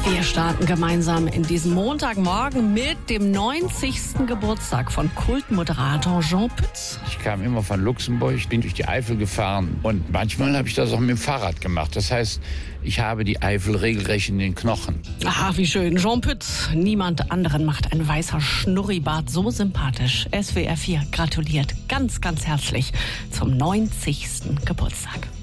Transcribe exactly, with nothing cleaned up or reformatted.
Wir starten gemeinsam in diesen Montagmorgen mit dem neunzigsten Geburtstag von Kultmoderator Jean Pütz. Ich kam immer von Luxemburg, bin durch die Eifel gefahren und manchmal habe ich das auch mit dem Fahrrad gemacht. Das heißt, ich habe die Eifel regelrecht in den Knochen. Aha, wie schön. Jean Pütz. Niemand anderen macht ein weißer Schnurribart so sympathisch. S W R vier gratuliert ganz, ganz herzlich zum neunzigsten Geburtstag.